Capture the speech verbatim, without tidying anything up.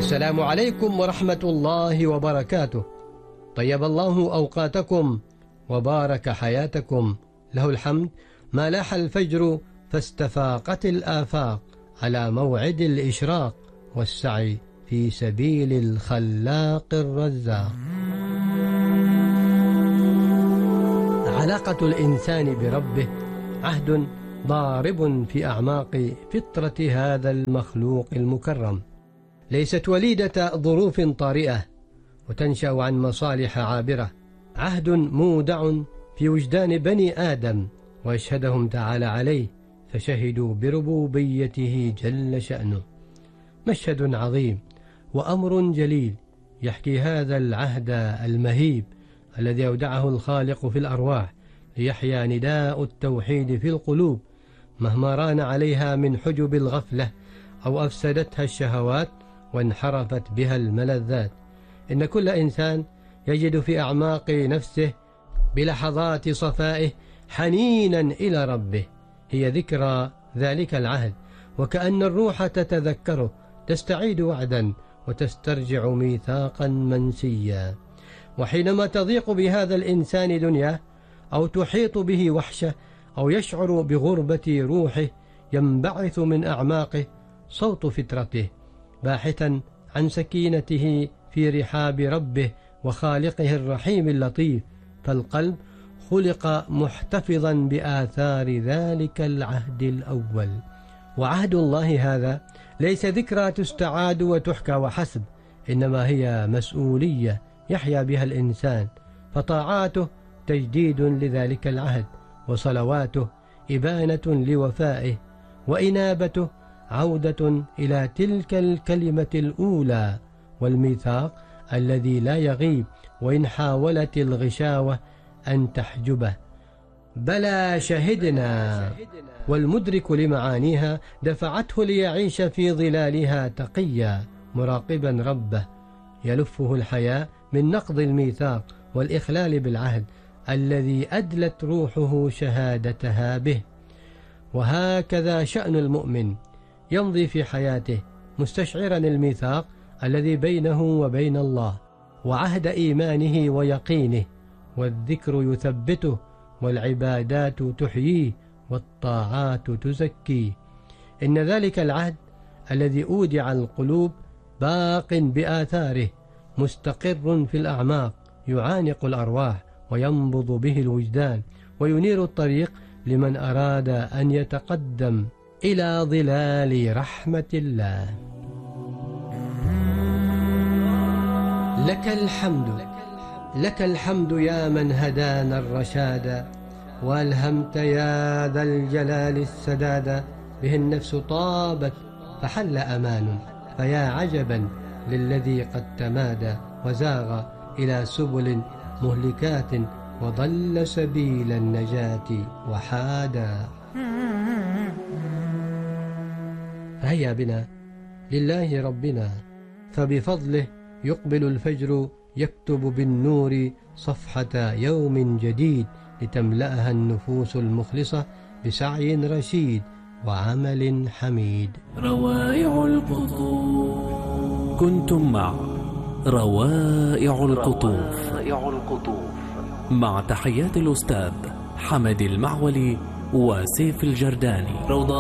السلام عليكم ورحمة الله وبركاته. طيب الله أوقاتكم وبارك حياتكم. له الحمد ما لاح الفجر فاستفاقت الآفاق على موعد الإشراق، والسعي في سبيل الخلاق الرزاق. علاقة الإنسان بربه عهد ضارب في أعماق فطرة هذا المخلوق المكرم، ليست وليدة ظروف طارئة وتنشأ عن مصالح عابرة، عهد مودع في وجدان بني آدم وأشهدهم تعالى عليه فشهدوا بربوبيته جل شأنه. مشهد عظيم وأمر جليل يحكي هذا العهد المهيب الذي أودعه الخالق في الأرواح ليحيا نداء التوحيد في القلوب مهما ران عليها من حجب الغفلة أو أفسدتها الشهوات وانحرفت بها الملذات. إن كل إنسان يجد في أعماق نفسه بلحظات صفائه حنينا إلى ربه، هي ذكرى ذلك العهد، وكأن الروح تتذكره، تستعيد وعدا وتسترجع ميثاقا منسيا. وحينما تضيق بهذا الإنسان دنياه أو تحيط به وحشة أو يشعر بغربة روحه، ينبعث من أعماقه صوت فطرته باحثا عن سكينته في رحاب ربه وخالقه الرحيم اللطيف، فالقلب خلق محتفظا بآثار ذلك العهد الأول. وعهد الله هذا ليس ذكرى تستعاد وتحكى وحسب، إنما هي مسؤولية يحيا بها الإنسان، فطاعاته تجديد لذلك العهد، وصلواته إبانة لوفائه، وإنابته عودة إلى تلك الكلمة الأولى، والميثاق الذي لا يغيب وإن حاولت الغشاوة أن تحجبه. بلى شهدنا، والمدرك لمعانيها دفعته ليعيش في ظلالها تقيا مراقبا ربه، يلفه الحياء من نقض الميثاق والإخلال بالعهد الذي أدلت روحه شهادتها به. وهكذا شأن المؤمن، يمضي في حياته مستشعرا الميثاق الذي بينه وبين الله وعهد إيمانه ويقينه، والذكر يثبته، والعبادات تحييه، والطاعات تزكيه. إن ذلك العهد الذي أودع القلوب باق بآثاره، مستقر في الأعماق، يعانق الأرواح وينبض به الوجدان، وينير الطريق لمن أراد أن يتقدم إلى ظلال رحمة الله. لك الحمد، لك الحمد يا من هدانا الرشاد، وألهمت يا ذا الجلال السداد، به النفس طابت فحل أمان، فيا عجبا للذي قد تمادى وزاغ إلى سبل مهلكات، وضل سبيل النجاة وحادا. فهيا بنا لله ربنا، فبفضله يقبل الفجر يكتب بالنور صفحة يوم جديد، لتملأها النفوس المخلصة بسعي رشيد وعمل حميد. روائع القطوف. كنتم مع روائع القطوف مع تحيات الأستاذ حمد المعولي وسيف الجرداني.